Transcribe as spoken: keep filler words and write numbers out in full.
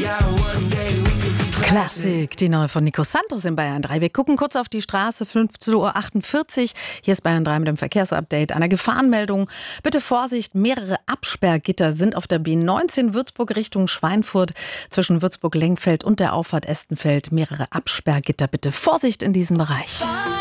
Klassik, die neue von Nico Santos in Bayern drei. Wir gucken kurz auf die Straße, fünfzehn Uhr achtundvierzig. Hier ist Bayern drei mit dem Verkehrsupdate. Einer Gefahrenmeldung. Bitte Vorsicht, mehrere Absperrgitter sind auf der B neunzehn Würzburg Richtung Schweinfurt. Zwischen Würzburg-Lengfeld und der Auffahrt Estenfeld mehrere Absperrgitter. Bitte Vorsicht in diesem Bereich.